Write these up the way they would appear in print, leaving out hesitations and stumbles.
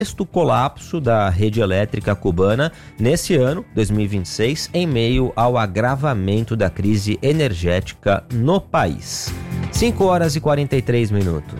sexto colapso da rede elétrica cubana nesse ano, 2026, em meio ao agravamento da crise energética no país. 5h43.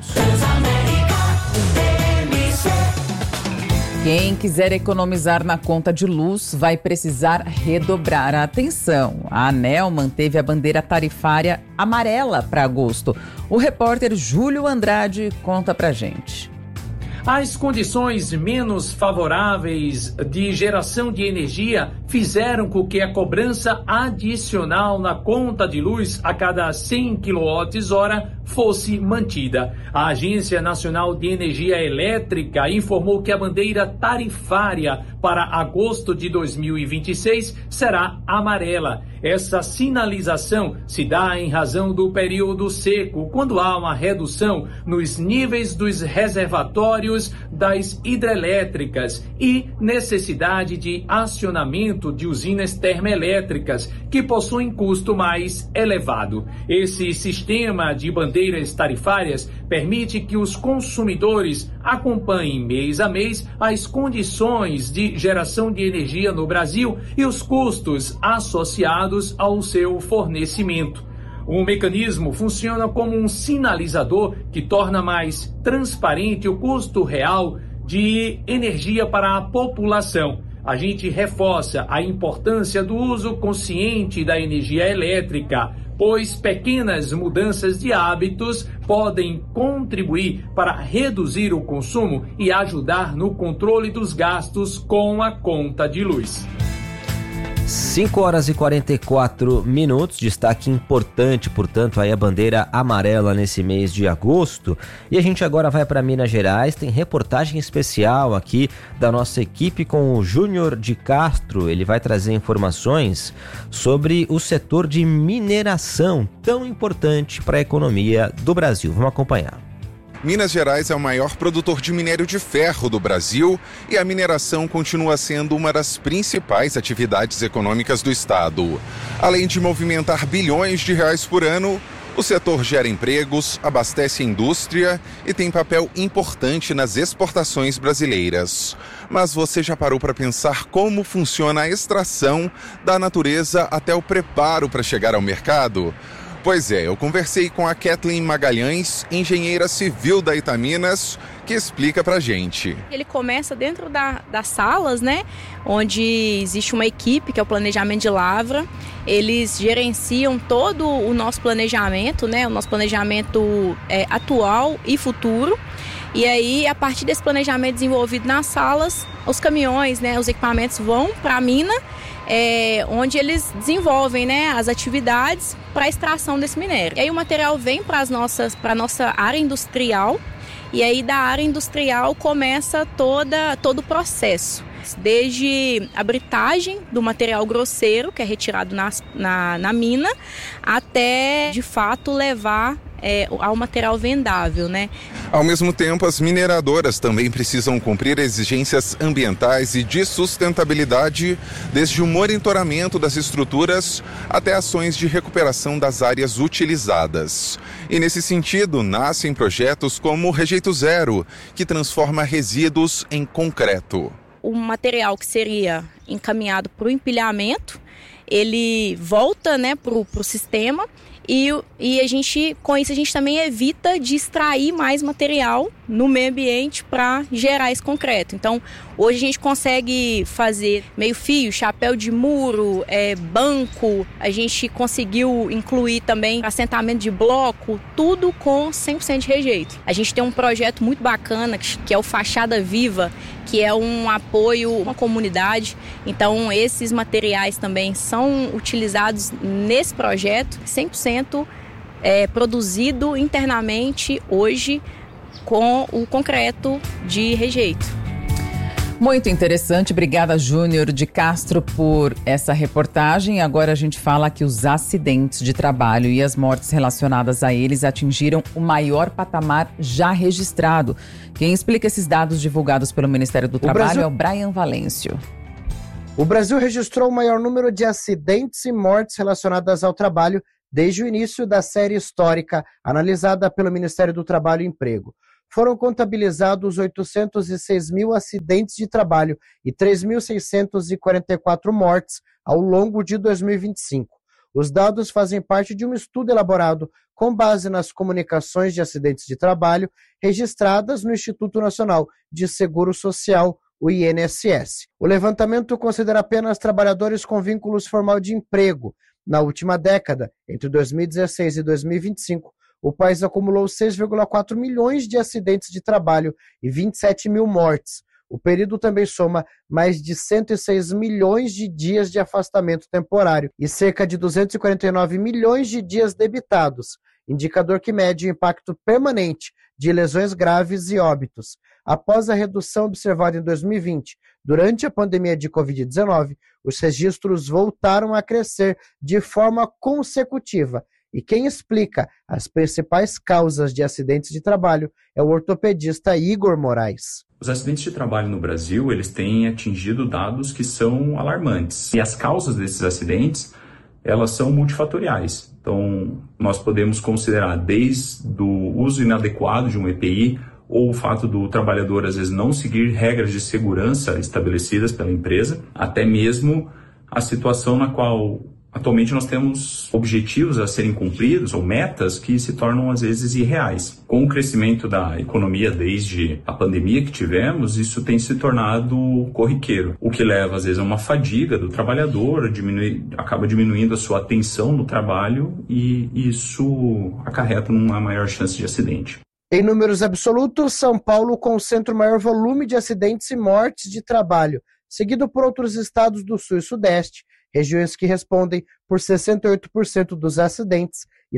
Quem quiser economizar na conta de luz vai precisar redobrar a atenção. A ANEEL manteve a bandeira tarifária amarela para agosto. O repórter Júlio Andrade conta pra gente. As condições menos favoráveis de geração de energia fizeram com que a cobrança adicional na conta de luz a cada 100 kWh fosse mantida. A Agência Nacional de Energia Elétrica informou que a bandeira tarifária para agosto de 2026 será amarela. Essa sinalização se dá em razão do período seco, quando há uma redução nos níveis dos reservatórios das hidrelétricas e necessidade de acionamento de usinas termoelétricas, que possuem custo mais elevado. Esse sistema de bandeiras tarifárias permite que os consumidores acompanhem mês a mês as condições de geração de energia no Brasil e os custos associados ao seu fornecimento. O mecanismo funciona como um sinalizador que torna mais transparente o custo real de energia para a população. A gente reforça a importância do uso consciente da energia elétrica, pois pequenas mudanças de hábitos podem contribuir para reduzir o consumo e ajudar no controle dos gastos com a conta de luz. 5h44, destaque importante, portanto, aí a bandeira amarela nesse mês de agosto. E a gente agora vai para Minas Gerais, tem reportagem especial aqui da nossa equipe com o Júnior de Castro. Ele vai trazer informações sobre o setor de mineração, tão importante para a economia do Brasil. Vamos acompanhar. Minas Gerais é o maior produtor de minério de ferro do Brasil e a mineração continua sendo uma das principais atividades econômicas do estado. Além de movimentar bilhões de reais por ano, o setor gera empregos, abastece a indústria e tem papel importante nas exportações brasileiras. Mas você já parou para pensar como funciona a extração da natureza até o preparo para chegar ao mercado? Pois é, eu conversei com a Kathleen Magalhães, engenheira civil da Itaminas, que explica pra gente. Ele começa dentro das salas, né, onde existe uma equipe, que é o planejamento de lavra. Eles gerenciam todo o nosso planejamento, né, o nosso planejamento atual e futuro. E aí, a partir desse planejamento desenvolvido nas salas, os caminhões, né, os equipamentos vão para a mina, onde eles desenvolvem, né, as atividades para a extração desse minério. E aí o material vem para a nossa área industrial, e aí da área industrial começa todo o processo. Desde a britagem do material grosseiro, que é retirado na mina, até, de fato, levar ao material vendável, né? Ao mesmo tempo, as mineradoras também precisam cumprir exigências ambientais e de sustentabilidade, desde o monitoramento das estruturas até ações de recuperação das áreas utilizadas. E nesse sentido, nascem projetos como o Rejeito Zero, que transforma resíduos em concreto. O material que seria encaminhado para o empilhamento, ele volta, né, para o sistema. E a gente, com isso, a gente também evita de extrair mais material no meio ambiente para gerar esse concreto. Então, hoje a gente consegue fazer meio-fio, chapéu de muro, banco. A gente conseguiu incluir também assentamento de bloco, tudo com 100% de rejeito. A gente tem um projeto muito bacana, que é o Fachada Viva, que é um apoio a uma comunidade. Então, esses materiais também são utilizados nesse projeto, 100% produzido internamente hoje com o concreto de rejeito. Muito interessante, obrigada Júnior de Castro por essa reportagem. Agora a gente fala que os acidentes de trabalho e as mortes relacionadas a eles atingiram o maior patamar já registrado. Quem explica esses dados divulgados pelo Ministério do Trabalho é o Brian Valêncio. O Brasil registrou o maior número de acidentes e mortes relacionadas ao trabalho desde o início da série histórica analisada pelo Ministério do Trabalho e Emprego. foram contabilizados 806 mil acidentes de trabalho e 3.644 mortes ao longo de 2025. Os dados fazem parte de um estudo elaborado com base nas comunicações de acidentes de trabalho registradas no Instituto Nacional de Seguro Social, o INSS. O levantamento considera apenas trabalhadores com vínculos formal de emprego. Na última década, entre 2016 e 2025, o país acumulou 6,4 milhões de acidentes de trabalho e 27 mil mortes. O período também soma mais de 106 milhões de dias de afastamento temporário e cerca de 249 milhões de dias debitados, indicador que mede o impacto permanente de lesões graves e óbitos. Após a redução observada em 2020, durante a pandemia de Covid-19, os registros voltaram a crescer de forma consecutiva. E quem explica as principais causas de acidentes de trabalho é o ortopedista Igor Moraes. Os acidentes de trabalho no Brasil, eles têm atingido dados que são alarmantes. E as causas desses acidentes, elas são multifatoriais. Então, nós podemos considerar desde o uso inadequado de um EPI, ou o fato do trabalhador, às vezes, não seguir regras de segurança estabelecidas pela empresa, até mesmo a situação na qual atualmente nós temos objetivos a serem cumpridos ou metas que se tornam às vezes irreais. Com o crescimento da economia desde a pandemia que tivemos, isso tem se tornado corriqueiro, o que leva às vezes a uma fadiga do trabalhador, acaba diminuindo a sua atenção no trabalho e isso acarreta numa maior chance de acidente. Em números absolutos, São Paulo concentra o maior volume de acidentes e mortes de trabalho, seguido por outros estados do Sul e Sudeste, regiões que respondem por 68% dos acidentes e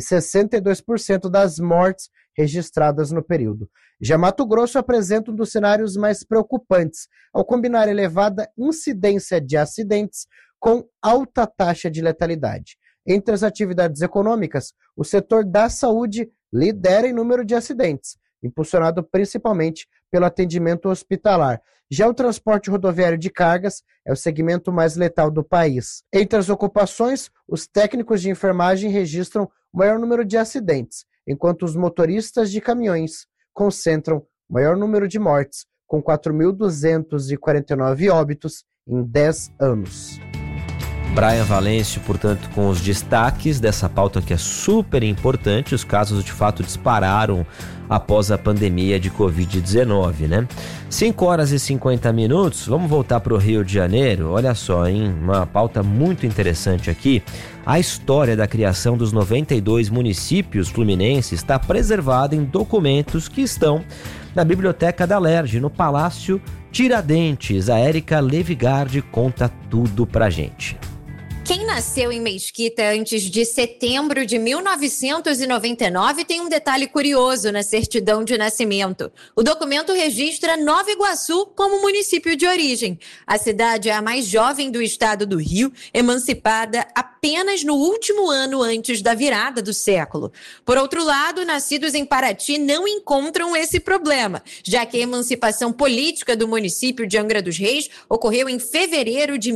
62% das mortes registradas no período. Já Mato Grosso apresenta um dos cenários mais preocupantes, ao combinar elevada incidência de acidentes com alta taxa de letalidade. Entre as atividades econômicas, o setor da saúde lidera em número de acidentes, impulsionado principalmente pelo atendimento hospitalar. Já o transporte rodoviário de cargas é o segmento mais letal do país. Entre as ocupações, os técnicos de enfermagem registram o maior número de acidentes, enquanto os motoristas de caminhões concentram o maior número de mortes, com 4.249 óbitos em 10 anos. Brian Valêncio, portanto, com os destaques dessa pauta que é super importante. Os casos de fato dispararam após a pandemia de Covid-19, né? 5 horas e 50 minutos, vamos voltar para o Rio de Janeiro. Olha só, hein? Uma pauta muito interessante aqui. A história da criação dos 92 municípios fluminenses está preservada em documentos que estão na Biblioteca da Alerj, no Palácio Tiradentes. A Érica Levigardi conta tudo pra gente. Quem nasceu em Mesquita antes de setembro de 1999 tem um detalhe curioso na certidão de nascimento. O documento registra Nova Iguaçu como município de origem. A cidade é a mais jovem do estado do Rio, emancipada apenas no último ano antes da virada do século. Por outro lado, nascidos em Paraty não encontram esse problema, já que a emancipação política do município de Angra dos Reis ocorreu em fevereiro de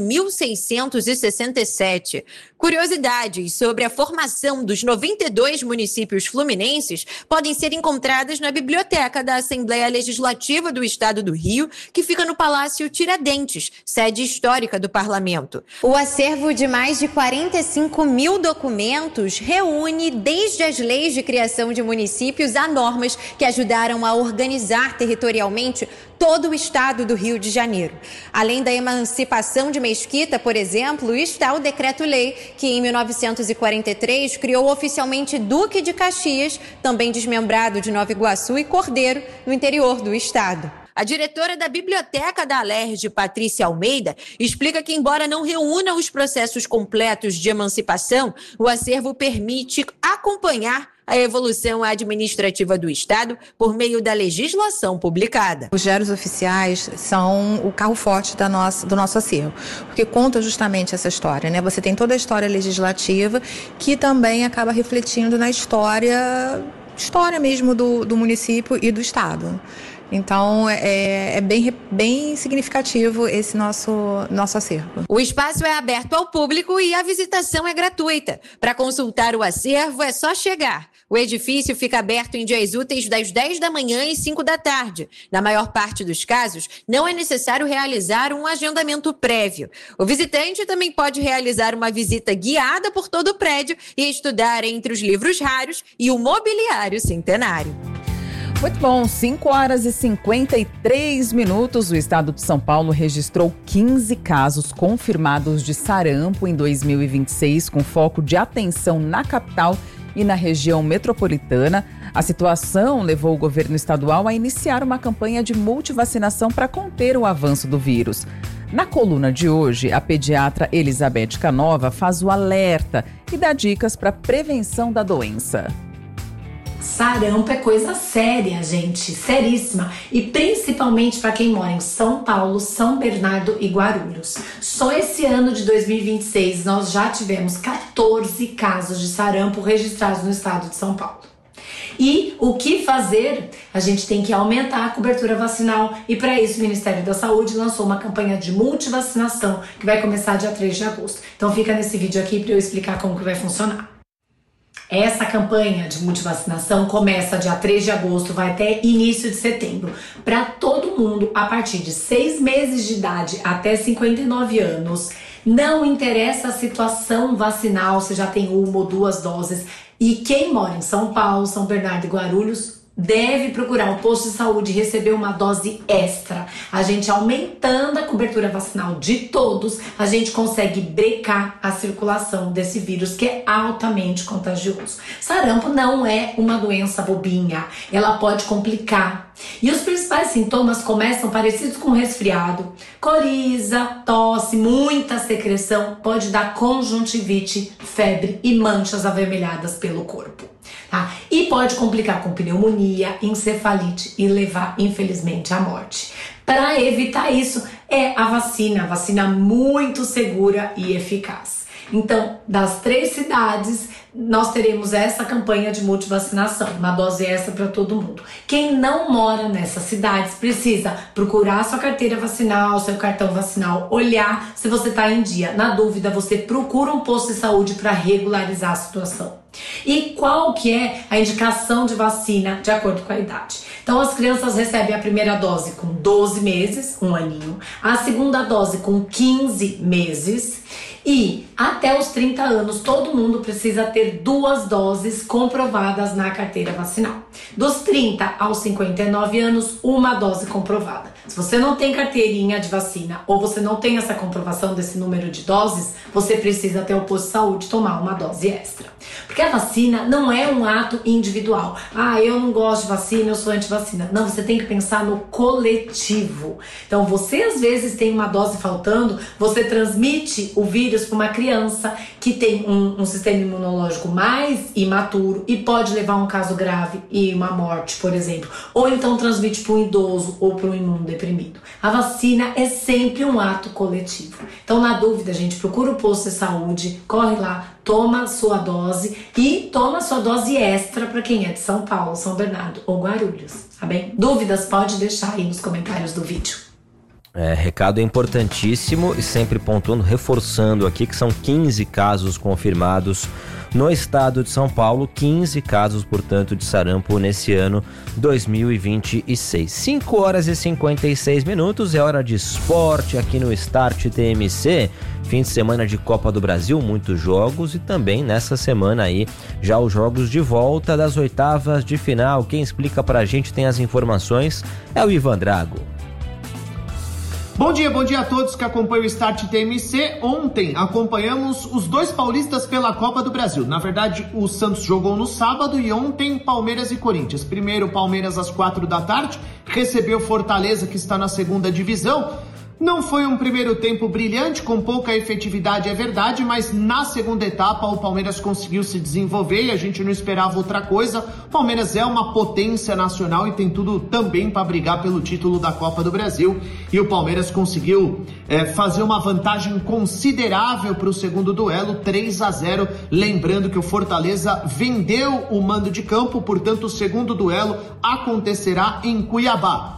1667. Curiosidades sobre a formação dos 92 municípios fluminenses podem ser encontradas na Biblioteca da Assembleia Legislativa do Estado do Rio, que fica no Palácio Tiradentes, sede histórica do Parlamento. O acervo de mais de 45 mil documentos reúne desde as leis de criação de municípios a normas que ajudaram a organizar territorialmente todo o estado do Rio de Janeiro. Além da emancipação de Mesquita, por exemplo, está o Decreto-Lei, que em 1943 criou oficialmente Duque de Caxias, também desmembrado de Nova Iguaçu, e Cordeiro, no interior do estado. A diretora da Biblioteca da Alerj, Patrícia Almeida, explica que, embora não reúna os processos completos de emancipação, o acervo permite acompanhar a evolução administrativa do Estado por meio da legislação publicada. Os diários oficiais são o carro-forte do nosso acervo, porque conta justamente essa história, né? Você tem toda a história legislativa que também acaba refletindo na história mesmo do município e do Estado. Então, é bem significativo esse nosso acervo. O espaço é aberto ao público e a visitação é gratuita. Para consultar o acervo, é só chegar. O edifício fica aberto em dias úteis das 10 da manhã e 5 da tarde. Na maior parte dos casos, não é necessário realizar um agendamento prévio. O visitante também pode realizar uma visita guiada por todo o prédio e estudar entre os livros raros e o mobiliário centenário. Muito bom, 5 horas e 53 minutos. O estado de São Paulo registrou 15 casos confirmados de sarampo em 2026, com foco de atenção na capital e na região metropolitana. A situação levou o governo estadual a iniciar uma campanha de multivacinação para conter o avanço do vírus. Na coluna de hoje, a pediatra Elizabeth Canova faz o alerta e dá dicas para a prevenção da doença. Sarampo é coisa séria, gente, seríssima, e principalmente para quem mora em São Paulo, São Bernardo e Guarulhos. Só esse ano de 2026 nós já tivemos 14 casos de sarampo registrados no estado de São Paulo. E o que fazer? A gente tem que aumentar a cobertura vacinal e para isso o Ministério da Saúde lançou uma campanha de multivacinação que vai começar dia 3 de agosto. Então fica nesse vídeo aqui para eu explicar como que vai funcionar. Essa campanha de multivacinação começa dia 3 de agosto, vai até início de setembro. Para todo mundo, a partir de 6 meses de idade até 59 anos, não interessa a situação vacinal, se já tem 1 ou 2 doses. E quem mora em São Paulo, São Bernardo e Guarulhos, deve procurar o posto de saúde e receber uma dose extra. A gente aumentando a cobertura vacinal de todos, a gente consegue brecar a circulação desse vírus que é altamente contagioso. Sarampo não é uma doença bobinha, ela pode complicar. E os principais sintomas começam parecidos com resfriado, coriza, tosse, muita secreção, pode dar conjuntivite, febre e manchas avermelhadas pelo corpo. Tá? E pode complicar com pneumonia, encefalite e levar, infelizmente, à morte. Para evitar isso, é a vacina muito segura e eficaz. Então, das 3 cidades, nós teremos essa campanha de multivacinação, uma dose extra para todo mundo. Quem não mora nessas cidades precisa procurar sua carteira vacinal, seu cartão vacinal, olhar se você está em dia. Na dúvida, você procura um posto de saúde para regularizar a situação. E qual que é a indicação de vacina de acordo com a idade? Então as crianças recebem a primeira dose com 12 meses, 1 aninho, a segunda dose com 15 meses e até os 30 anos todo mundo precisa ter 2 doses comprovadas na carteira vacinal. Dos 30 aos 59 anos, 1 dose comprovada. Se você não tem carteirinha de vacina ou você não tem essa comprovação desse número de doses, você precisa ter o posto de saúde tomar uma dose extra. Porque a vacina não é um ato individual. Ah, eu não gosto de vacina, eu sou anti-vacina. Não, você tem que pensar no coletivo. Então, você às vezes tem uma dose faltando, você transmite o vírus para uma criança que tem um sistema imunológico mais imaturo e pode levar a um caso grave e uma morte, por exemplo. Ou então transmite para um idoso ou para um imunodeprimido. A vacina é sempre um ato coletivo. Então, na dúvida, gente, procura o posto de saúde, corre lá, toma sua dose e toma sua dose extra para quem é de São Paulo, São Bernardo ou Guarulhos, tá bem? Dúvidas pode deixar aí nos comentários do vídeo. Recado importantíssimo e sempre pontuando, reforçando aqui que são 15 casos confirmados no estado de São Paulo, 15 casos, portanto, de sarampo nesse ano 2026. 5 horas e 56 minutos, é hora de esporte aqui no Start TMC. Fim de semana de Copa do Brasil, muitos jogos e também nessa semana aí já os jogos de volta das oitavas de final. Quem explica pra gente, tem as informações, é o Ivan Drago. Bom dia a todos que acompanham o Start TMC. Ontem acompanhamos os 2 paulistas pela Copa do Brasil. Na verdade, o Santos jogou no sábado e ontem Palmeiras e Corinthians. Primeiro, Palmeiras às 4 da tarde, recebeu Fortaleza, que está na 2ª divisão. Não foi um primeiro tempo brilhante, com pouca efetividade, é verdade, mas na segunda etapa o Palmeiras conseguiu se desenvolver e a gente não esperava outra coisa. O Palmeiras é uma potência nacional e tem tudo também para brigar pelo título da Copa do Brasil. E o Palmeiras conseguiu fazer uma vantagem considerável para o segundo duelo, 3-0. Lembrando que o Fortaleza vendeu o mando de campo, portanto o segundo duelo acontecerá em Cuiabá.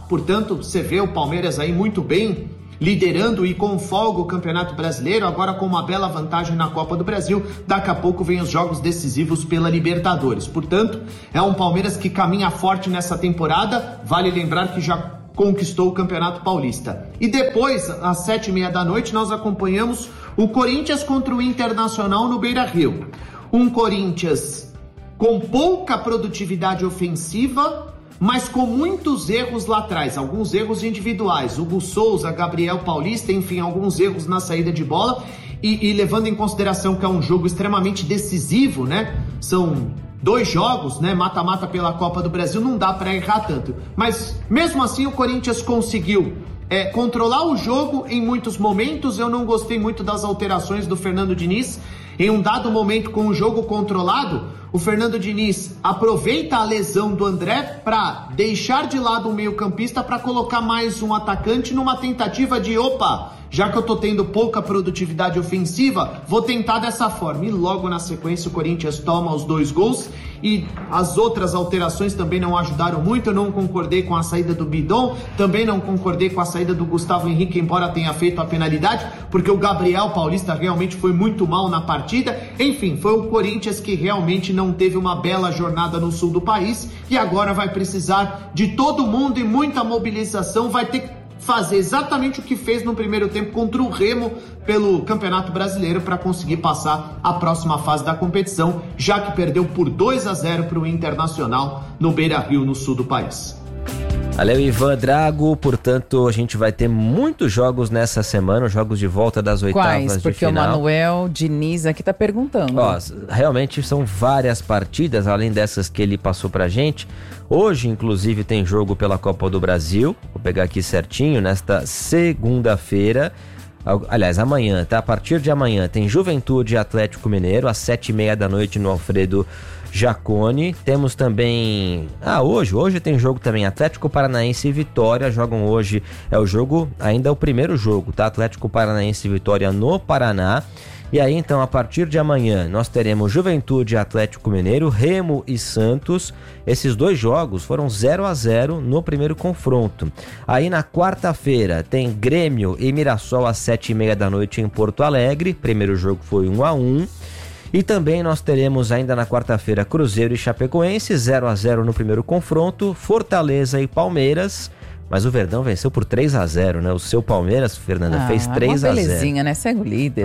portanto, você vê o Palmeiras aí muito bem, liderando e com folga o Campeonato Brasileiro, agora com uma bela vantagem na Copa do Brasil. Daqui a pouco vem os jogos decisivos pela Libertadores. Portanto, é um Palmeiras que caminha forte nessa temporada. Vale lembrar que já conquistou o Campeonato Paulista. E depois, às 7h30 da noite, nós acompanhamos o Corinthians contra o Internacional no Beira-Rio. Um Corinthians com pouca produtividade ofensiva, mas com muitos erros lá atrás, alguns erros individuais, Hugo Souza, Gabriel Paulista, enfim, alguns erros na saída de bola, e levando em consideração que é um jogo extremamente decisivo, né? São 2 jogos, né? Mata-mata pela Copa do Brasil, não dá para errar tanto. Mas mesmo assim o Corinthians conseguiu controlar o jogo em muitos momentos. Eu não gostei muito das alterações do Fernando Diniz. Em um dado momento, com o jogo controlado, o Fernando Diniz aproveita a lesão do André para deixar de lado o meio-campista para colocar mais um atacante numa tentativa de, já que eu tô tendo pouca produtividade ofensiva, vou tentar dessa forma. E logo na sequência o Corinthians toma os 2 gols e as outras alterações também não ajudaram muito. Eu não concordei com a saída do Bidon, também não concordei com a saída do Gustavo Henrique, embora tenha feito a penalidade, porque o Gabriel Paulista realmente foi muito mal na partida. Enfim, foi o Corinthians que realmente não teve uma bela jornada no sul do país e agora vai precisar de todo mundo e muita mobilização. Vai ter que fazer exatamente o que fez no primeiro tempo contra o Remo pelo Campeonato Brasileiro para conseguir passar a próxima fase da competição, já que perdeu por 2-0 para o Internacional no Beira-Rio, no sul do país. Valeu, Ivan Drago. Portanto, a gente vai ter muitos jogos nessa semana, os jogos de volta das oitavas de Porque final. o Manuel Diniz aqui tá perguntando. Realmente são várias partidas, além dessas que ele passou pra gente. Hoje, inclusive, tem jogo pela Copa do Brasil. Vou pegar aqui certinho, nesta segunda-feira. Aliás, amanhã, tá? A partir de amanhã tem Juventude e Atlético Mineiro, às 7h30 da noite no Alfredo Jaconi. Temos também... Hoje tem jogo também, Atlético Paranaense e Vitória jogam hoje. É o jogo, ainda é o primeiro jogo, tá? Atlético Paranaense e Vitória no Paraná. E aí, então, a partir de amanhã, nós teremos Juventude e Atlético Mineiro, Remo e Santos. Esses 2 jogos foram 0-0 no primeiro confronto. Aí, na quarta-feira, tem Grêmio e Mirassol às 7h30 da noite em Porto Alegre. Primeiro jogo foi 1-1. E também nós teremos ainda na quarta-feira Cruzeiro e Chapecoense, 0-0 no primeiro confronto. Fortaleza e Palmeiras. Mas o Verdão venceu por 3-0, né? O seu Palmeiras, Fernanda, fez 3-0. Uma belezinha, né? Segue o líder.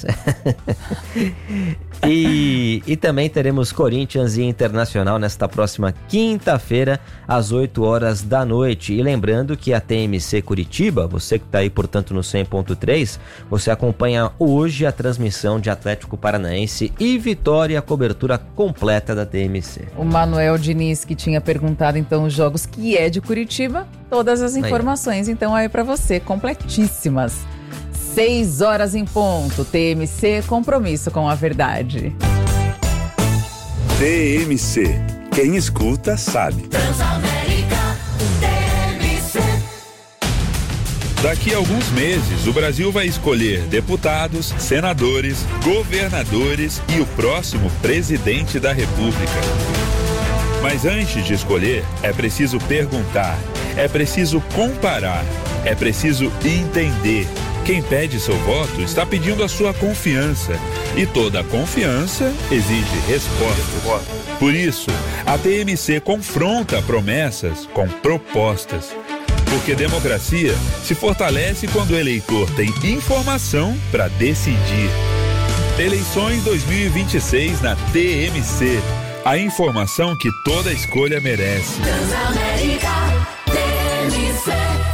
E também teremos Corinthians e Internacional nesta próxima quinta-feira, às 8h da noite. E lembrando que a TMC Curitiba, você que está aí, portanto, no 100.3, você acompanha hoje a transmissão de Atlético Paranaense e Vitória, a cobertura completa da TMC. O Manuel Diniz, que tinha perguntado, então, os jogos que é de Curitiba, todas as informações, então, aí para você, completíssimas. 6h em ponto. TMC, compromisso com a verdade. TMC. Quem escuta, sabe. Transamérica, TMC. Daqui a alguns meses, o Brasil vai escolher deputados, senadores, governadores e o próximo presidente da República. Mas antes de escolher, é preciso perguntar, é preciso comparar, é preciso entender. Quem pede seu voto está pedindo a sua confiança. E toda confiança exige respostas. Por isso, a TMC confronta promessas com propostas. Porque democracia se fortalece quando o eleitor tem informação para decidir. Eleições 2026 na TMC. A informação que toda escolha merece. Transamérica, TMC.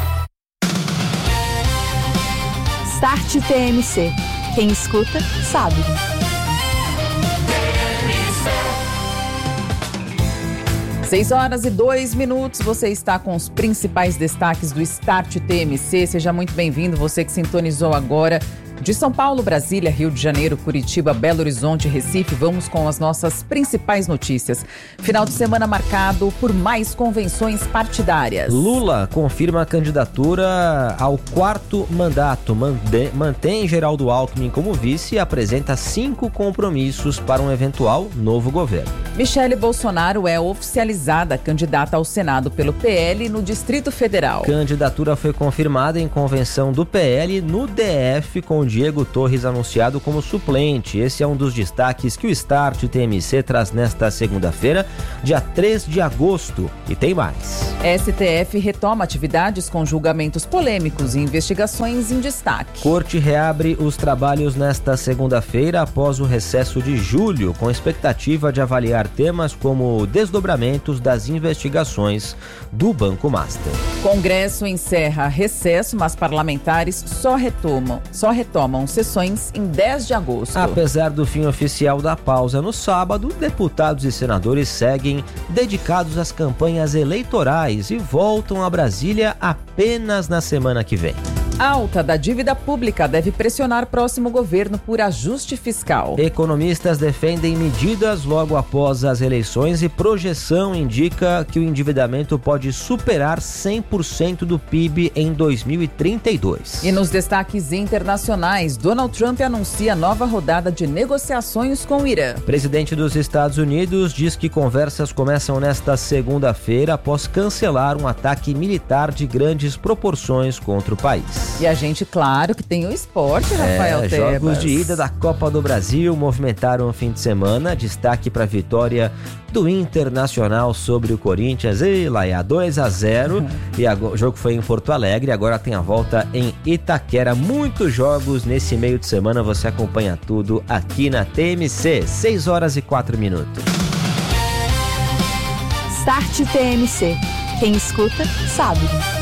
Start TMC. Quem escuta, sabe. 6h02, você está com os principais destaques do Start TMC. Seja muito bem-vindo, você que sintonizou agora. De São Paulo, Brasília, Rio de Janeiro, Curitiba, Belo Horizonte e Recife, vamos com as nossas principais notícias. Final de semana marcado por mais convenções partidárias. Lula confirma a candidatura ao 4º mandato, mantém Geraldo Alckmin como vice e apresenta 5 compromissos para um eventual novo governo. Michele Bolsonaro é oficializada candidata ao Senado pelo PL no Distrito Federal. Candidatura foi confirmada em convenção do PL no DF, com Diego Torres anunciado como suplente. Esse é um dos destaques que o Start TMC traz nesta segunda-feira, dia 3 de agosto. E tem mais. STF retoma atividades com julgamentos polêmicos e investigações em destaque. Corte reabre os trabalhos nesta segunda-feira após o recesso de julho, com expectativa de avaliar temas como desdobramentos das investigações do Banco Master. Congresso encerra recesso, mas parlamentares só retomam sessões em 10 de agosto. Apesar do fim oficial da pausa no sábado, deputados e senadores seguem dedicados às campanhas eleitorais e voltam a Brasília apenas na semana que vem. Alta da dívida pública deve pressionar próximo governo por ajuste fiscal. Economistas defendem medidas logo após as eleições e projeção indica que o endividamento pode superar 100% do PIB em 2032. E nos destaques internacionais, Donald Trump anuncia nova rodada de negociações com o Irã. Presidente dos Estados Unidos diz que conversas começam nesta segunda-feira após cancelar um ataque militar de grandes proporções contra o país. E a gente, claro, que tem o esporte, Rafael Tebas. Jogos de ida da Copa do Brasil movimentaram o fim de semana. Destaque para a vitória do Internacional sobre o Corinthians. E lá é 2-0. E o jogo foi em Porto Alegre. Agora tem a volta em Itaquera. Muitos jogos nesse meio de semana. Você acompanha tudo aqui na TMC. 6h04. Start TMC. Quem escuta, sabe.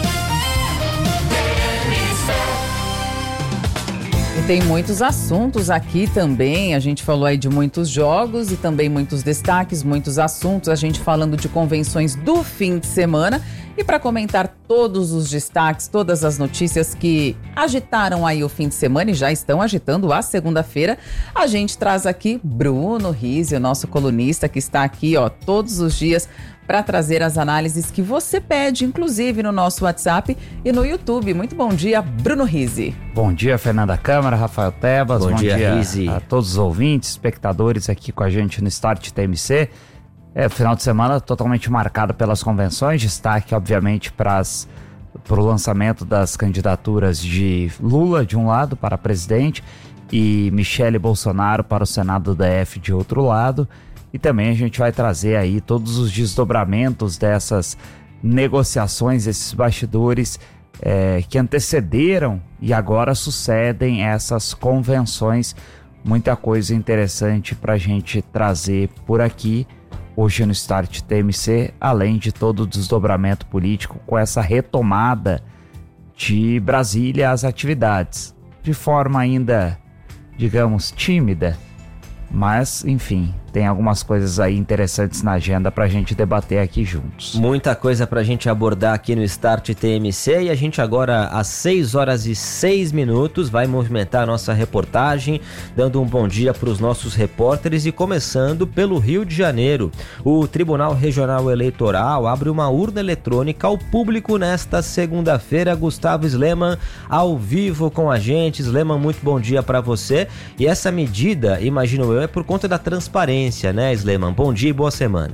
E tem muitos assuntos aqui também, a gente falou aí de muitos jogos e também muitos destaques, muitos assuntos, a gente falando de convenções do fim de semana. E para comentar todos os destaques, todas as notícias que agitaram aí o fim de semana e já estão agitando a segunda-feira, a gente traz aqui Bruno Rizzi, o nosso colunista que está aqui todos os dias para trazer as análises que você pede, inclusive no nosso WhatsApp e no YouTube. Muito bom dia, Bruno Rizzi. Bom dia, Fernanda Câmara, Rafael Tebas. Bom dia Rizzi. A todos os ouvintes, espectadores aqui com a gente no Start TMC. Final de semana totalmente marcado pelas convenções, destaque obviamente para o lançamento das candidaturas de Lula de um lado para presidente e Michele Bolsonaro para o Senado do DF de outro lado. E também a gente vai trazer aí todos os desdobramentos dessas negociações, esses bastidores que antecederam e agora sucedem essas convenções. Muita coisa interessante para a gente trazer por aqui hoje no Start TMC, além de todo o desdobramento político com essa retomada de Brasília às atividades. De forma ainda, digamos, tímida, mas enfim, tem algumas coisas aí interessantes na agenda pra gente debater aqui juntos. Muita coisa pra gente abordar aqui no Start TMC e a gente agora às 6h06 vai movimentar a nossa reportagem, dando um bom dia para os nossos repórteres e começando pelo Rio de Janeiro. O Tribunal Regional Eleitoral abre uma urna eletrônica ao público nesta segunda-feira. Gustavo Sleman ao vivo com a gente. Sleman, muito bom dia para você. E essa medida, imagino eu, é por conta da transparência, né, Sleman? Bom dia e boa semana.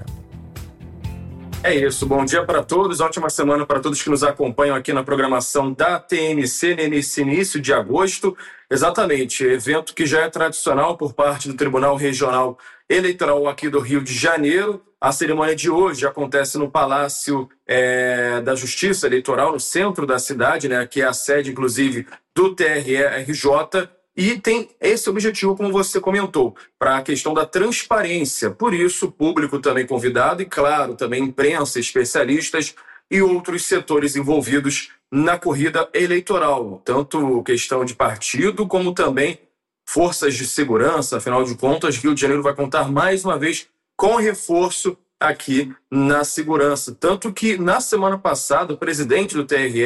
É isso, bom dia para todos, ótima semana para todos que nos acompanham aqui na programação da TMC nesse início de agosto. Exatamente, evento que já é tradicional por parte do Tribunal Regional Eleitoral aqui do Rio de Janeiro. A cerimônia de hoje acontece no Palácio da Justiça Eleitoral, no centro da cidade, né, que é a sede, inclusive, do TRE-RJ. E tem esse objetivo, como você comentou, para a questão da transparência. Por isso, o público também convidado e, claro, também imprensa, especialistas e outros setores envolvidos na corrida eleitoral. Tanto questão de partido, como também forças de segurança. Afinal de contas, Rio de Janeiro vai contar mais uma vez com reforço aqui na segurança. Tanto que, na semana passada, o presidente do TRE,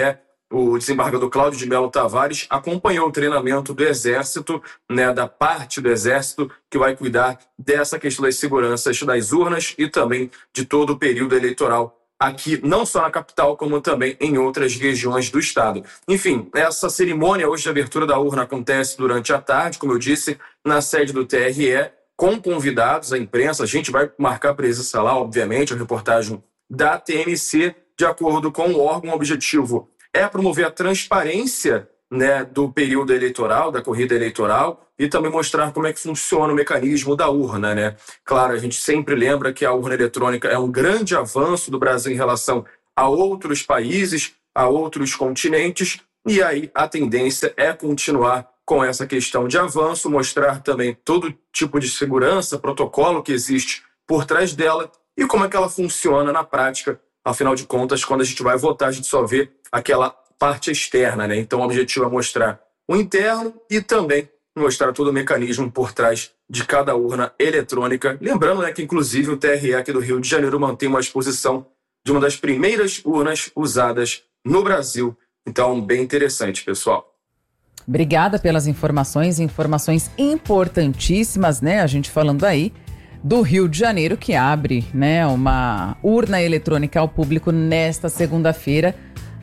o desembargador Cláudio de Mello Tavares acompanhou o treinamento do Exército, né, da parte do Exército que vai cuidar dessa questão das seguranças das urnas e também de todo o período eleitoral aqui, não só na capital, como também em outras regiões do estado. Enfim, essa cerimônia hoje de abertura da urna acontece durante a tarde, como eu disse, na sede do TRE, com convidados, a imprensa. A gente vai marcar presença lá, obviamente, a reportagem da TMC, de acordo com o órgão. O objetivo é promover a transparência, né, do período eleitoral, da corrida eleitoral, e também mostrar como é que funciona o mecanismo da urna, né? Claro, a gente sempre lembra que a urna eletrônica é um grande avanço do Brasil em relação a outros países, a outros continentes, e aí a tendência é continuar com essa questão de avanço, mostrar também todo tipo de segurança, protocolo que existe por trás dela e como é que ela funciona na prática. Afinal de contas, quando a gente vai votar, a gente só vê aquela parte externa, né? Então o objetivo é mostrar o interno e também mostrar todo o mecanismo por trás de cada urna eletrônica. Lembrando, né, que inclusive o TRE aqui do Rio de Janeiro mantém uma exposição de uma das primeiras urnas usadas no Brasil. Então, bem interessante, pessoal. Obrigada pelas informações importantíssimas, né? A gente falando aí do Rio de Janeiro, que abre, né, uma urna eletrônica ao público nesta segunda-feira.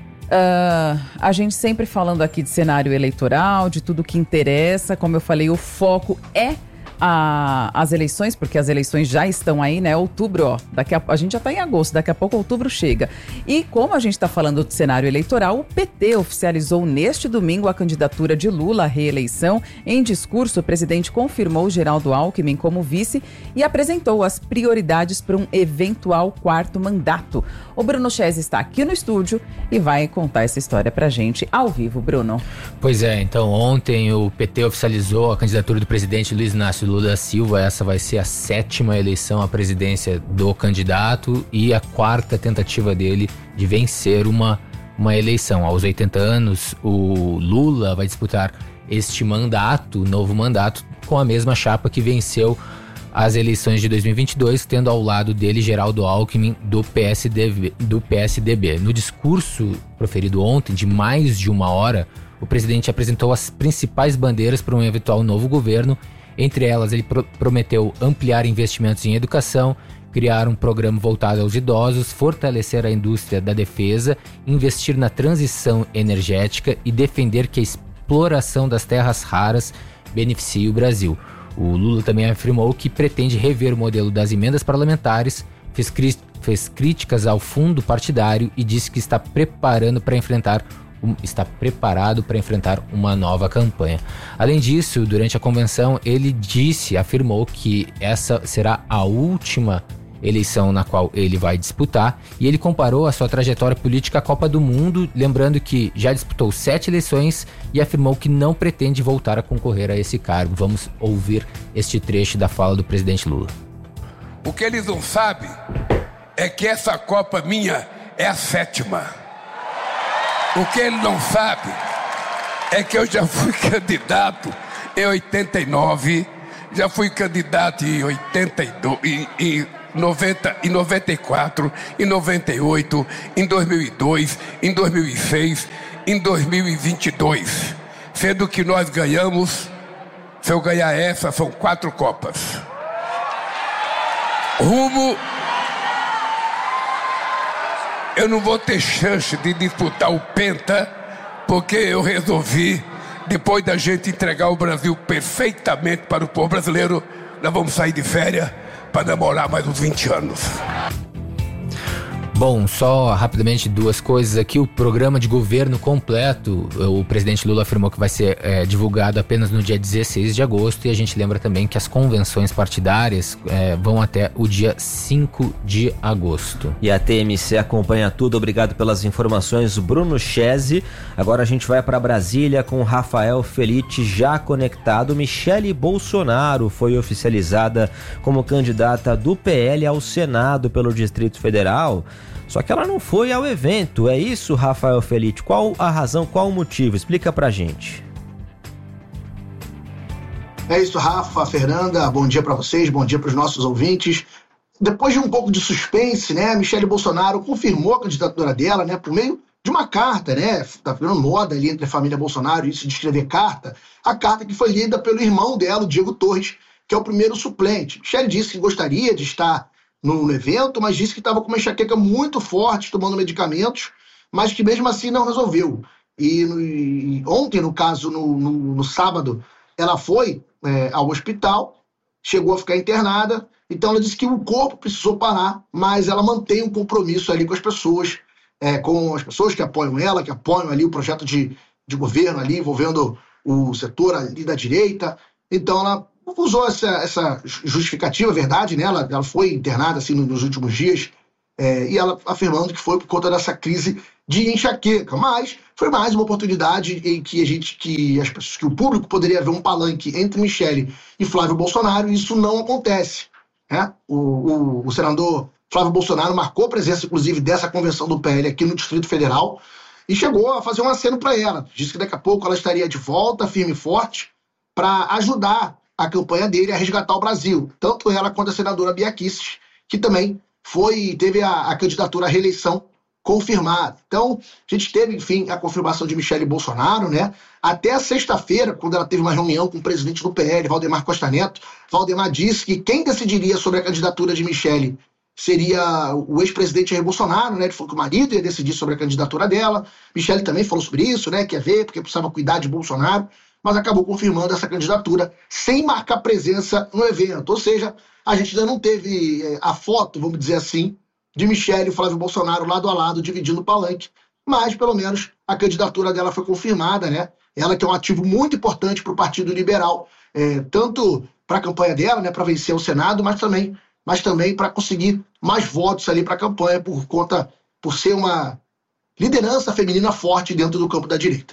A gente sempre falando aqui de cenário eleitoral, de tudo que interessa. Como eu falei, o foco é as eleições, porque as eleições já estão aí, né? Outubro, ó, a gente já está em agosto, daqui a pouco outubro chega. E como a gente está falando de cenário eleitoral, o PT oficializou neste domingo a candidatura de Lula à reeleição. Em discurso, o presidente confirmou Geraldo Alckmin como vice e apresentou as prioridades para um eventual quarto mandato. O Bruno Chese está aqui no estúdio e vai contar essa história pra gente ao vivo, Bruno. Pois é, então ontem o PT oficializou a candidatura do presidente Luiz Inácio Lula da Silva. Essa vai ser a 7ª eleição à presidência do candidato e a 4ª tentativa dele de vencer uma eleição. Aos 80 anos, o Lula vai disputar este mandato, novo mandato, com a mesma chapa que venceu as eleições de 2022, tendo ao lado dele Geraldo Alckmin do PSDB. No discurso proferido ontem, de mais de 1 hora, o presidente apresentou as principais bandeiras para um eventual novo governo. Entre elas, ele prometeu ampliar investimentos em educação, criar um programa voltado aos idosos, fortalecer a indústria da defesa, investir na transição energética e defender que a exploração das terras raras beneficie o Brasil. O Lula também afirmou que pretende rever o modelo das emendas parlamentares, fez críticas ao fundo partidário e disse que está preparado para enfrentar uma nova campanha. Além disso, durante a convenção, ele afirmou que essa será a última eleição na qual ele vai disputar, e ele comparou a sua trajetória política à Copa do Mundo, lembrando que já disputou 7 eleições e afirmou que não pretende voltar a concorrer a esse cargo. Vamos ouvir este trecho da fala do presidente Lula. O que eles não sabem é que essa Copa minha é a 7ª. O que ele não sabe é que eu já fui candidato em 89, já fui candidato em 82, em 94, em 98, em 2002, em 2006, em 2022. Sendo que nós ganhamos, se eu ganhar essa, são 4 Copas. Eu não vou ter chance de disputar o Penta, porque eu resolvi, depois da gente entregar o Brasil perfeitamente para o povo brasileiro, nós vamos sair de férias para namorar mais uns 20 anos. Bom, só rapidamente 2 coisas aqui. O programa de governo completo, o presidente Lula afirmou que vai ser divulgado apenas no dia 16 de agosto, e a gente lembra também que as convenções partidárias vão até o dia 5 de agosto. E a TMC acompanha tudo. Obrigado pelas informações, Bruno Chese. Agora a gente vai para Brasília com Rafael Felitti já conectado. Michele Bolsonaro foi oficializada como candidata do PL ao Senado pelo Distrito Federal. Só que ela não foi ao evento, é isso, Rafael Felitti? Qual a razão, qual o motivo? Explica pra gente. É isso, Rafa, Fernanda, bom dia para vocês, bom dia para os nossos ouvintes. Depois de um pouco de suspense, né, a Michele Bolsonaro confirmou a candidatura dela, né, por meio de uma carta, né? Tá virando moda ali entre a família Bolsonaro, isso de escrever carta. A carta que foi lida pelo irmão dela, o Diego Torres, que é o primeiro suplente. Michele disse que gostaria de estar no evento, mas disse que estava com uma enxaqueca muito forte, tomando medicamentos, mas que mesmo assim não resolveu. E ontem, no caso, no sábado, ela foi ao hospital, chegou a ficar internada, então ela disse que o corpo precisou parar, mas ela mantém um compromisso ali com as pessoas que apoiam ela, que apoiam ali o projeto de governo ali, envolvendo o setor ali da direita. Então ela usou essa justificativa, verdade, né? Ela foi internada assim, nos últimos dias, e ela afirmando que foi por conta dessa crise de enxaqueca. Mas foi mais uma oportunidade em que o público poderia ver um palanque entre Michele e Flávio Bolsonaro, e isso não acontece. Né? O senador Flávio Bolsonaro marcou presença, inclusive, dessa convenção do PL aqui no Distrito Federal e chegou a fazer um aceno para ela. Disse que daqui a pouco ela estaria de volta, firme e forte, para ajudar a campanha dele a resgatar o Brasil. Tanto ela quanto a senadora Bia Kicis, que também teve a candidatura à reeleição confirmada. Então, a gente teve, enfim, a confirmação de Michele Bolsonaro, né? Até a sexta-feira, quando ela teve uma reunião com o presidente do PL, Valdemar Costa Neto, Valdemar disse que quem decidiria sobre a candidatura de Michele seria o ex-presidente Jair Bolsonaro, né? Ele falou que o marido ia decidir sobre a candidatura dela. Michele também falou sobre isso, né? Quer ver, porque precisava cuidar de Bolsonaro, mas acabou confirmando essa candidatura sem marcar presença no evento. Ou seja, a gente ainda não teve a foto, vamos dizer assim, de Michele e Flávio Bolsonaro lado a lado, dividindo o palanque, mas pelo menos a candidatura dela foi confirmada, né? Ela que é um ativo muito importante para o Partido Liberal, tanto para a campanha dela, né, para vencer o Senado, mas também para conseguir mais votos ali para a campanha, por ser uma liderança feminina forte dentro do campo da direita.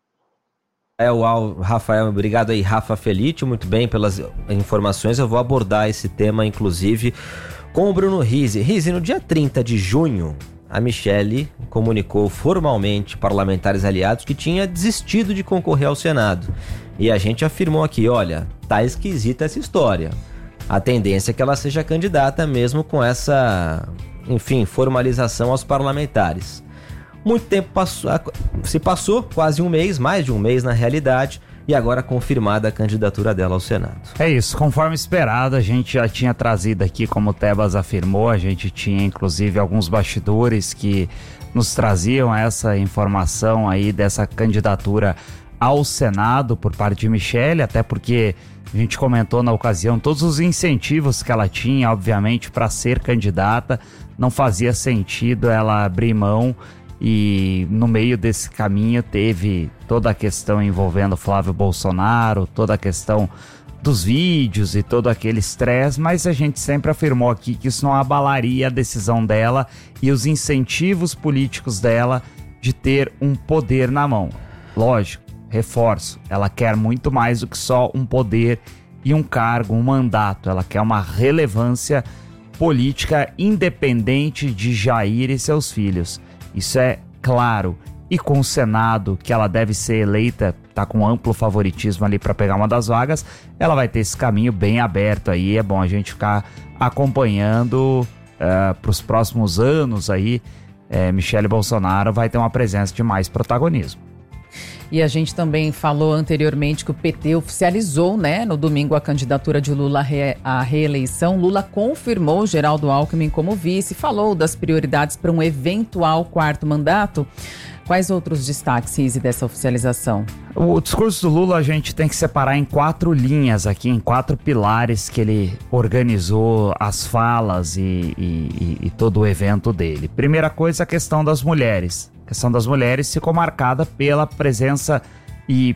Rafael, obrigado aí, Rafa Felite, muito bem pelas informações. Eu vou abordar esse tema, inclusive, com o Bruno Rizzi. Rizzi, no dia 30 de junho, a Michele comunicou formalmente parlamentares aliados que tinha desistido de concorrer ao Senado. E a gente afirmou aqui, olha, tá esquisita essa história. A tendência é que ela seja candidata mesmo com essa, enfim, formalização aos parlamentares. Muito tempo se passou, quase um mês, mais de um mês na realidade, e agora confirmada a candidatura dela ao Senado. É isso, conforme esperado, a gente já tinha trazido aqui, como o Tebas afirmou, a gente tinha inclusive alguns bastidores que nos traziam essa informação aí dessa candidatura ao Senado por parte de Michele, até porque a gente comentou na ocasião todos os incentivos que ela tinha, obviamente, para ser candidata, não fazia sentido ela abrir mão. E no meio desse caminho teve toda a questão envolvendo Flávio Bolsonaro, toda a questão dos vídeos e todo aquele estresse, mas a gente sempre afirmou aqui que isso não abalaria a decisão dela e os incentivos políticos dela de ter um poder na mão. Lógico, reforço, ela quer muito mais do que só um poder e um cargo, um mandato, ela quer uma relevância política independente de Jair e seus filhos. Isso é claro, e com o Senado, que ela deve ser eleita, tá com amplo favoritismo ali para pegar uma das vagas, ela vai ter esse caminho bem aberto aí, é bom a gente ficar acompanhando para os próximos anos aí, Michele Bolsonaro vai ter uma presença de mais protagonismo. E a gente também falou anteriormente que o PT oficializou, né, no domingo a candidatura de Lula à reeleição. Lula confirmou Geraldo Alckmin como vice, falou das prioridades para um eventual quarto mandato. Quais outros destaques, Rizzi, dessa oficialização? O discurso do Lula a gente tem que separar em 4 linhas aqui, em 4 pilares que ele organizou as falas e todo o evento dele. Primeira coisa, a questão das mulheres. A questão das mulheres ficou marcada pela presença e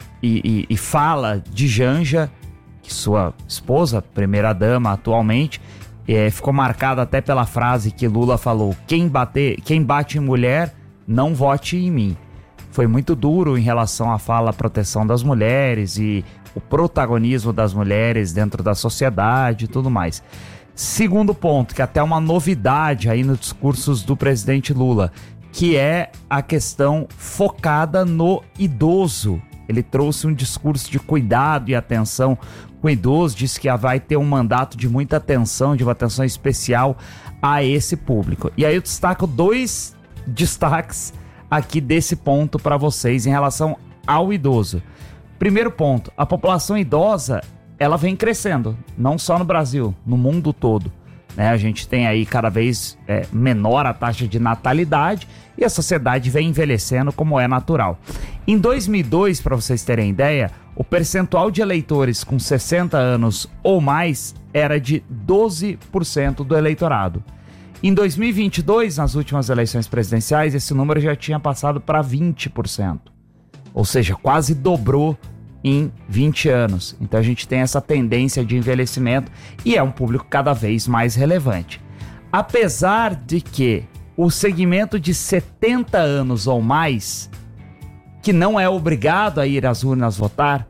fala de Janja, que sua esposa, primeira-dama atualmente, ficou marcada até pela frase que Lula falou: quem bate em mulher, não vote em mim. Foi muito duro em relação à fala à proteção das mulheres e o protagonismo das mulheres dentro da sociedade e tudo mais. Segundo ponto, que até uma novidade aí nos discursos do presidente Lula, que é a questão focada no idoso. Ele trouxe um discurso de cuidado e atenção com o idoso, disse que vai ter um mandato de muita atenção, de uma atenção especial a esse público. E aí eu destaco 2 destaques aqui desse ponto para vocês em relação ao idoso. Primeiro ponto, a população idosa, ela vem crescendo, não só no Brasil, no mundo todo. Né? A gente tem aí cada vez menor a taxa de natalidade e a sociedade vem envelhecendo como é natural. Em 2002, para vocês terem ideia, o percentual de eleitores com 60 anos ou mais era de 12% do eleitorado. Em 2022, nas últimas eleições presidenciais, esse número já tinha passado para 20%. Ou seja, quase dobrou em 20 anos. Então a gente tem essa tendência de envelhecimento e é um público cada vez mais relevante. Apesar de que o segmento de 70 anos ou mais, que não é obrigado a ir às urnas votar,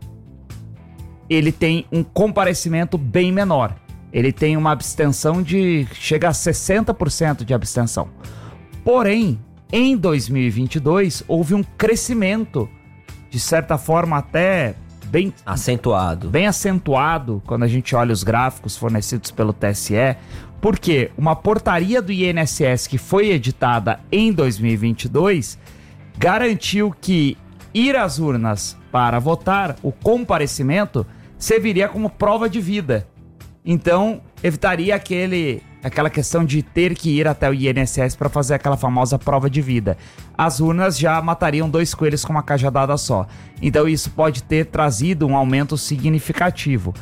ele tem um comparecimento bem menor. Ele tem uma abstenção de... chega a 60% de abstenção. Porém, em 2022, houve um crescimento, de certa forma até bem acentuado. Bem acentuado, quando a gente olha os gráficos fornecidos pelo TSE, porque uma portaria do INSS que foi editada em 2022 garantiu que ir às urnas para votar, o comparecimento, serviria como prova de vida. Então, evitaria aquela questão de ter que ir até o INSS para fazer aquela famosa prova de vida. As urnas já matariam 2 coelhos com uma cajadada só. Então, isso pode ter trazido um aumento significativo.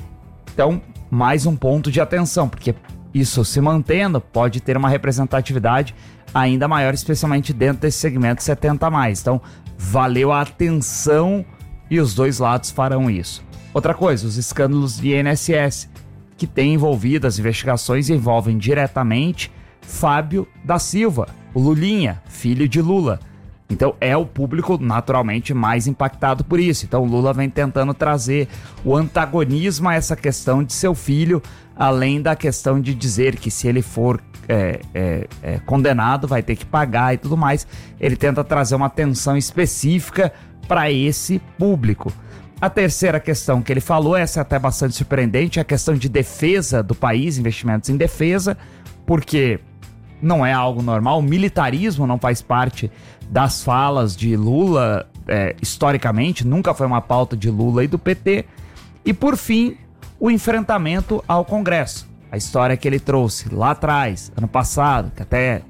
Então, mais um ponto de atenção, porque isso se mantendo pode ter uma representatividade ainda maior, especialmente dentro desse segmento 70+. Então, valeu a atenção e os dois lados farão isso. Outra coisa, os escândalos de INSS, que têm envolvido, as investigações envolvem diretamente Fábio da Silva, o Lulinha, filho de Lula. Então é o público naturalmente mais impactado por isso. Então o Lula vem tentando trazer o antagonismo a essa questão de seu filho, além da questão de dizer que se ele for condenado vai ter que pagar e tudo mais. Ele tenta trazer uma atenção específica para esse público. A terceira questão que ele falou, essa é até bastante surpreendente, é a questão de defesa do país, investimentos em defesa, porque não é algo normal, o militarismo não faz parte das falas de Lula, historicamente, nunca foi uma pauta de Lula e do PT. E por fim, o enfrentamento ao Congresso, a história que ele trouxe lá atrás, ano passado, que até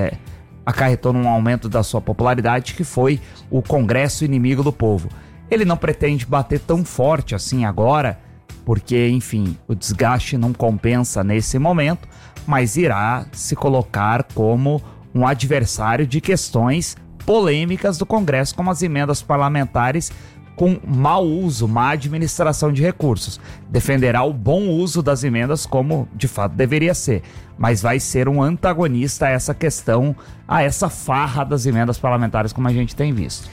acarretou num aumento da sua popularidade, que foi o Congresso inimigo do povo. Ele não pretende bater tão forte assim agora, porque, enfim, o desgaste não compensa nesse momento, mas irá se colocar como um adversário de questões polêmicas do Congresso, como as emendas parlamentares com mau uso, má administração de recursos. Defenderá o bom uso das emendas como de fato deveria ser, mas vai ser um antagonista a essa questão, a essa farra das emendas parlamentares, como a gente tem visto.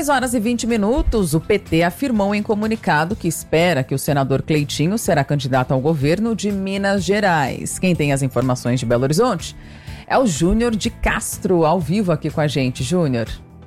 6h20, o PT afirmou em comunicado que espera que o senador Cleitinho será candidato ao governo de Minas Gerais. Quem tem as informações de Belo Horizonte é o Júnior de Castro, ao vivo aqui com a gente. Júnior.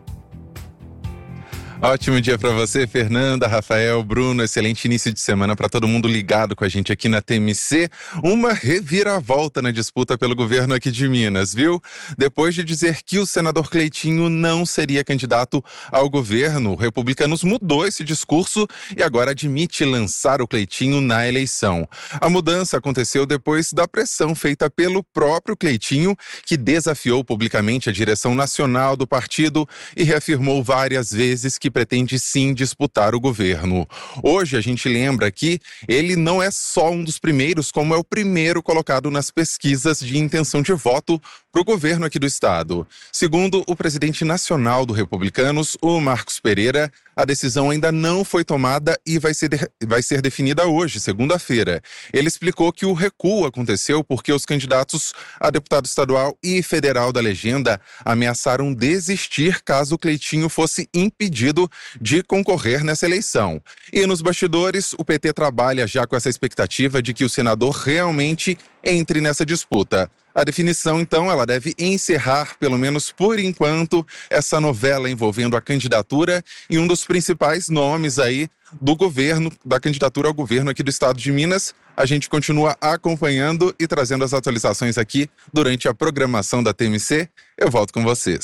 Ótimo dia para você, Fernanda, Rafael, Bruno. Excelente início de semana para todo mundo ligado com a gente aqui na TMC. Uma reviravolta na disputa pelo governo aqui de Minas, viu? Depois de dizer que o senador Cleitinho não seria candidato ao governo, o Republicanos mudou esse discurso e agora admite lançar o Cleitinho na eleição. A mudança aconteceu depois da pressão feita pelo próprio Cleitinho, que desafiou publicamente a direção nacional do partido e reafirmou várias vezes que pretende sim disputar o governo. Hoje a gente lembra que ele não é só um dos primeiros, como é o primeiro colocado nas pesquisas de intenção de voto para o governo aqui do estado. Segundo o presidente nacional do Republicanos, o Marcos Pereira, a decisão ainda não foi tomada e vai ser definida hoje, segunda-feira. Ele explicou que o recuo aconteceu porque os candidatos a deputado estadual e federal da legenda ameaçaram desistir caso o Cleitinho fosse impedido de concorrer nessa eleição. E nos bastidores, o PT trabalha já com essa expectativa de que o senador realmente entre nessa disputa. A definição, então, ela deve encerrar, pelo menos por enquanto, essa novela envolvendo a candidatura e um dos principais nomes aí do governo, da candidatura ao governo aqui do estado de Minas. A gente continua acompanhando e trazendo as atualizações aqui durante a programação da TMC. Eu volto com vocês.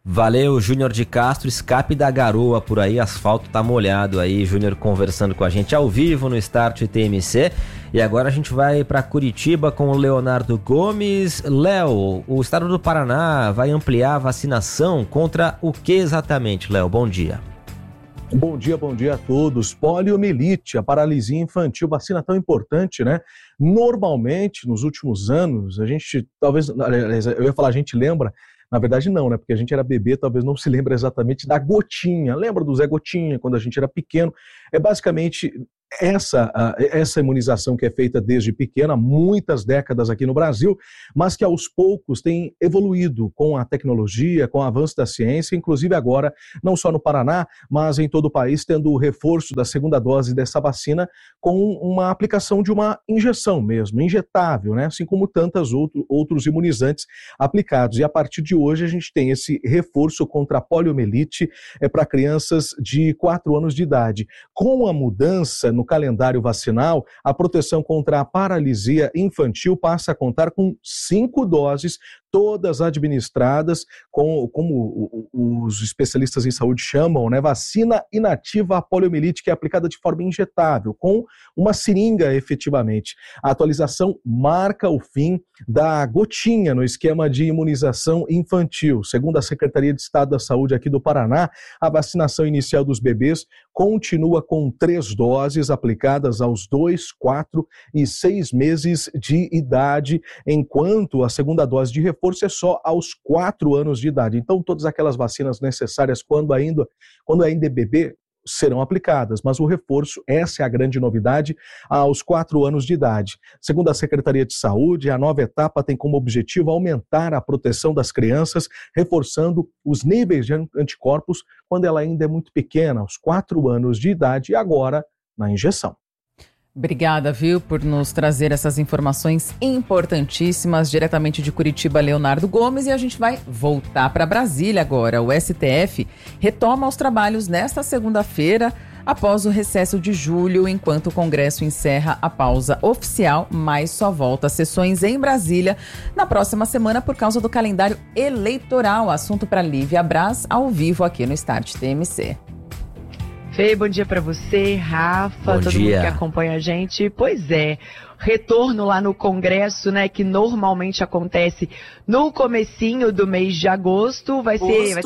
Valeu, Júnior de Castro, escape da garoa por aí, asfalto tá molhado aí, Júnior conversando com a gente ao vivo no Start TMC. E agora a gente vai para Curitiba com o Leonardo Gomes. Léo, o estado do Paraná vai ampliar a vacinação contra o que exatamente, Léo? Bom dia. Bom dia a todos. Poliomielite, a paralisia infantil, vacina tão importante, né? Normalmente, nos últimos anos, a gente, talvez, eu ia falar, a gente lembra, na verdade não, né? Porque a gente era bebê, talvez não se lembra exatamente da gotinha. Lembra do Zé Gotinha, quando a gente era pequeno? É basicamente essa imunização que é feita desde pequena, muitas décadas aqui no Brasil, mas que aos poucos tem evoluído com a tecnologia, com o avanço da ciência, inclusive agora, não só no Paraná, mas em todo o país, tendo o reforço da segunda dose dessa vacina com uma aplicação de uma injeção mesmo, injetável, né? Assim como tantos outros imunizantes aplicados. E a partir de hoje a gente tem esse reforço contra a poliomielite para crianças de 4 anos de idade. Com a mudança no calendário vacinal, a proteção contra a paralisia infantil passa a contar com 5 doses, todas administradas como os especialistas em saúde chamam, né, vacina inativa à poliomielite, que é aplicada de forma injetável, com uma seringa efetivamente. A atualização marca o fim da gotinha no esquema de imunização infantil. Segundo a Secretaria de Estado da Saúde aqui do Paraná, a vacinação inicial dos bebês continua com 3 doses aplicadas aos 2, 4 e 6 meses de idade, enquanto a segunda dose de reforço é só aos 4 anos de idade. Então, todas aquelas vacinas necessárias quando ainda é bebê serão aplicadas, mas o reforço, essa é a grande novidade, aos 4 anos de idade. Segundo a Secretaria de Saúde, a nova etapa tem como objetivo aumentar a proteção das crianças, reforçando os níveis de anticorpos quando ela ainda é muito pequena, aos 4 anos de idade, e agora na injeção. Obrigada, viu, por nos trazer essas informações importantíssimas diretamente de Curitiba, Leonardo Gomes. E a gente vai voltar para Brasília agora. O STF retoma os trabalhos nesta segunda-feira, após o recesso de julho, enquanto o Congresso encerra a pausa oficial, mas só volta às sessões em Brasília na próxima semana por causa do calendário eleitoral. Assunto para Lívia Braz, ao vivo aqui no Start TMC. Fê, bom dia pra você, Rafa, bom todo dia. mundo que acompanha a gente. Pois é, retorno lá no Congresso, né, que normalmente acontece no comecinho do mês de agosto. Vai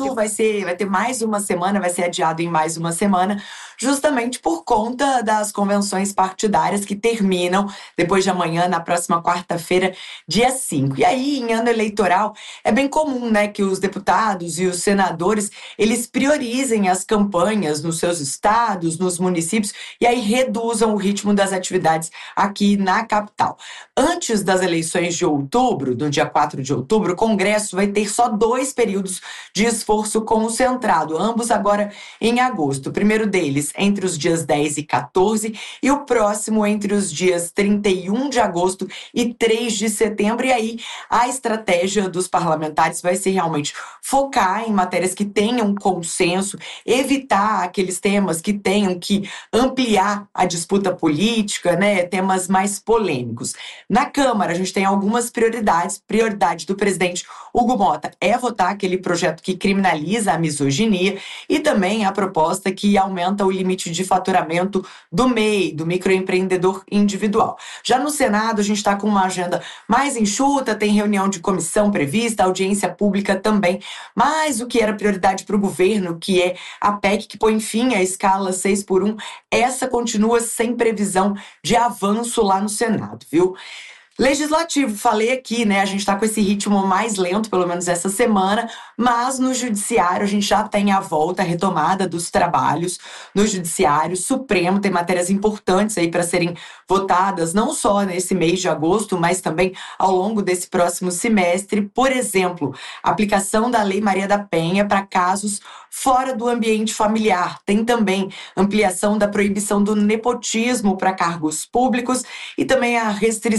ter mais uma semana, vai ser adiado em mais uma semana, justamente por conta das convenções partidárias que terminam depois de amanhã, na próxima quarta-feira, dia 5. E aí, em ano eleitoral, é bem comum, né, que os deputados e os senadores, eles priorizem as campanhas nos seus estados, nos municípios, e aí reduzam o ritmo das atividades aqui na capital. Antes das eleições de outubro, do dia 4 de outubro, o Congresso vai ter só 2 períodos de esforço concentrado, ambos agora em agosto. O primeiro deles entre os dias 10 e 14 e o próximo entre os dias 31 de agosto e 3 de setembro. E aí a estratégia dos parlamentares vai ser realmente focar em matérias que tenham consenso, evitar aqueles temas que tenham que ampliar a disputa política, né, temas mais polêmicos. Na Câmara, a gente tem algumas prioridades. Prioridade do presidente Hugo Mota é votar aquele projeto que criminaliza a misoginia e também a proposta que aumenta o limite de faturamento do MEI, do microempreendedor individual. Já no Senado, a gente está com uma agenda mais enxuta, tem reunião de comissão prevista, audiência pública também, mas o que era prioridade para o governo, que é a PEC que põe fim à escala 6x1, essa continua sem previsão de avanço lá no Senado, viu? Legislativo, falei aqui, né? A gente tá com esse ritmo mais lento, pelo menos essa semana, mas no Judiciário a gente já tem a volta, a retomada dos trabalhos no Judiciário Supremo. Tem matérias importantes aí para serem votadas, não só nesse mês de agosto, mas também ao longo desse próximo semestre. Por exemplo, a aplicação da Lei Maria da Penha para casos fora do ambiente familiar. Tem também ampliação da proibição do nepotismo para cargos públicos e também a restrição da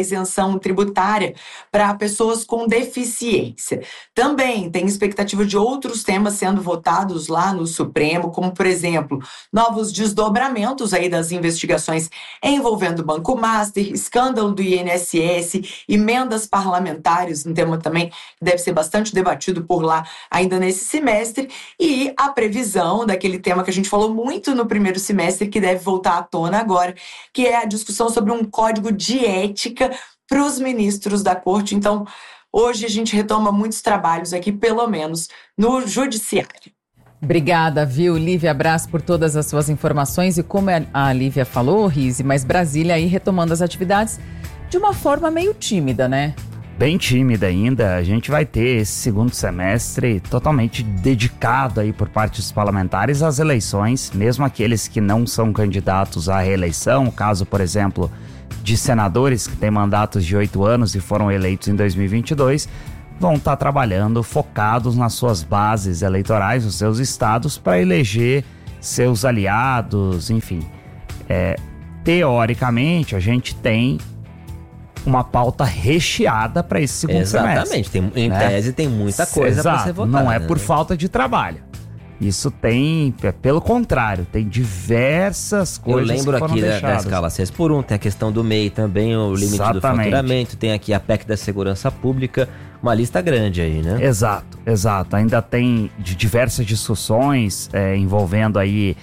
isenção tributária para pessoas com deficiência. Também tem expectativa de outros temas sendo votados lá no Supremo, como, por exemplo, novos desdobramentos aí das investigações envolvendo o Banco Master, escândalo do INSS, emendas parlamentares, um tema também que deve ser bastante debatido por lá ainda nesse semestre, e a previsão daquele tema que a gente falou muito no primeiro semestre, que deve voltar à tona agora, que é a discussão sobre um código de ética para os ministros da Corte. Então, hoje a gente retoma muitos trabalhos aqui, pelo menos no Judiciário. Obrigada, viu, Lívia Braz, por todas as suas informações. E como a Lívia falou, Rise, mas Brasília aí retomando as atividades de uma forma meio tímida, né? Bem tímida ainda. A gente vai ter esse segundo semestre totalmente dedicado aí por parte dos parlamentares às eleições, mesmo aqueles que não são candidatos à reeleição, caso, por exemplo, de senadores que têm mandatos de 8 anos e foram eleitos em 2022, vão estar trabalhando focados nas suas bases eleitorais, nos seus estados, para eleger seus aliados, enfim. Teoricamente, a gente tem uma pauta recheada para esse segundo semestre. Exatamente, em tese tem muita coisa para ser votada. Não é por falta de trabalho. Isso tem, pelo contrário, tem diversas coisas. Eu lembro aqui da escala 6x1, tem a questão do MEI também, o limite do faturamento, tem aqui a PEC da segurança pública, uma lista grande aí, né? Exato. Ainda tem diversas discussões envolvendo aí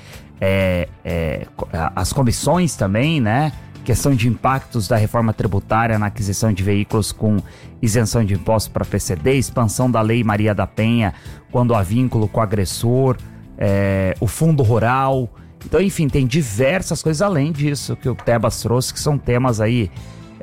as comissões também, né? Questão de impactos da reforma tributária na aquisição de veículos com isenção de impostos para PCD, expansão da Lei Maria da Penha quando há vínculo com o agressor, o fundo rural. Então, enfim, tem diversas coisas além disso que o Tebas trouxe, que são temas aí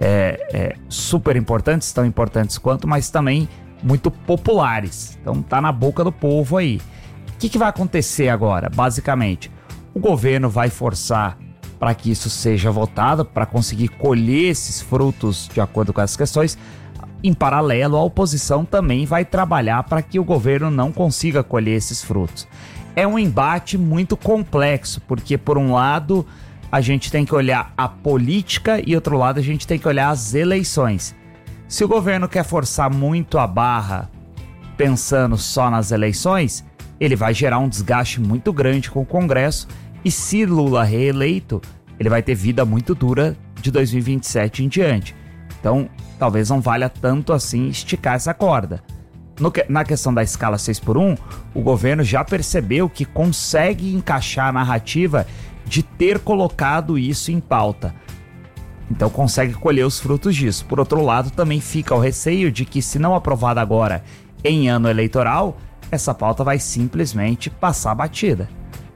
super importantes, tão importantes quanto, mas também muito populares. Então tá na boca do povo aí. O que vai acontecer agora? Basicamente, o governo vai forçar para que isso seja votado, para conseguir colher esses frutos de acordo com essas questões. Em paralelo, a oposição também vai trabalhar para que o governo não consiga colher esses frutos. É um embate muito complexo, porque por um lado a gente tem que olhar a política e outro lado a gente tem que olhar as eleições. Se o governo quer forçar muito a barra pensando só nas eleições, ele vai gerar um desgaste muito grande com o Congresso. E se Lula reeleito, ele vai ter vida muito dura de 2027 em diante. Então, talvez não valha tanto assim esticar essa corda. Na questão da escala 6x1, o governo já percebeu que consegue encaixar a narrativa de ter colocado isso em pauta. Então consegue colher os frutos disso. Por outro lado, também fica o receio de que, se não aprovada agora em ano eleitoral, essa pauta vai simplesmente passar batida.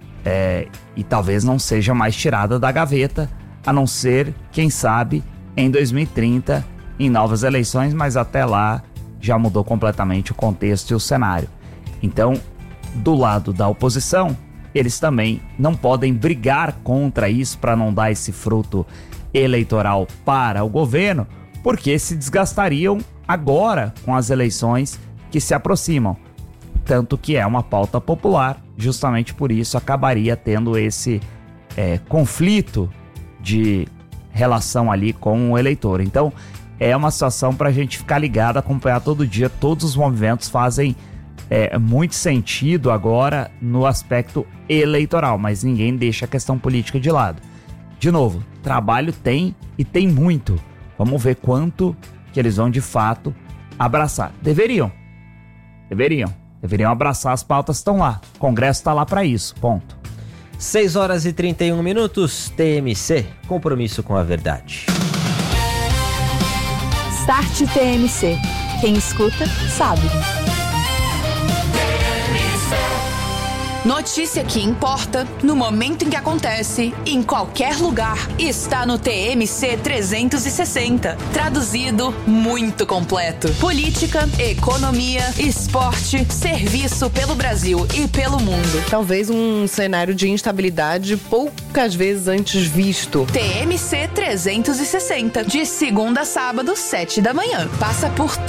E talvez não seja mais tirada da gaveta, a não ser, quem sabe, em 2030, em novas eleições, mas até lá já mudou completamente o contexto e o cenário. Então, do lado da oposição, eles também não podem brigar contra isso para não dar esse fruto eleitoral para o governo, porque se desgastariam agora com as eleições que se aproximam. Tanto que é uma pauta popular, justamente por isso acabaria tendo esse conflito de relação ali com o eleitor. Então é uma situação para a gente ficar ligado, acompanhar todo dia. Todos os movimentos fazem muito sentido agora no aspecto eleitoral, mas ninguém deixa a questão política de lado. De novo, trabalho tem e tem muito. Vamos ver quanto que eles vão de fato abraçar. Deveriam abraçar as pautas que estão lá. O Congresso está lá para isso, ponto. 6h31, TMC, compromisso com a verdade. Start TMC. Quem escuta, sabe. Notícia que importa, no momento em que acontece, em qualquer lugar, está no TMC 360. Traduzido, muito completo. Política, economia, esporte, serviço pelo Brasil e pelo mundo. Talvez um cenário de instabilidade poucas vezes antes visto. TMC 360, de segunda a sábado, 7 da manhã. Passa por